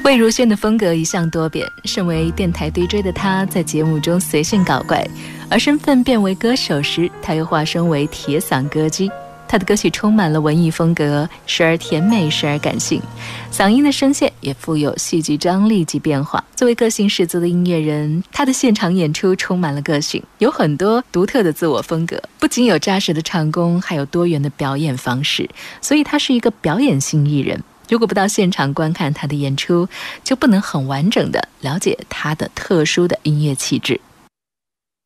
魏如萱的风格一向多变，身为电台 DJ 的她在节目中随性搞怪，而身份变为歌手时，她又化身为铁嗓歌姬。她的歌曲充满了文艺风格，时而甜美，时而感性，嗓音的声线也富有戏剧张力及变化。作为个性十足的音乐人，她的现场演出充满了个性，有很多独特的自我风格，不仅有扎实的唱功，还有多元的表演方式，所以她是一个表演性艺人。如果不到现场观看她的演出，就不能很完整地了解她的特殊的音乐气质。